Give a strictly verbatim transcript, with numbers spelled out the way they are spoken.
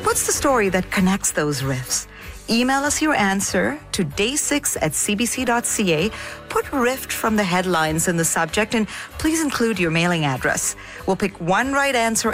What's the story that connects those riffs? Email us your answer to day six at c b c dot c a. Put rift from the headlines in the subject and please include your mailing address. We'll pick one right answer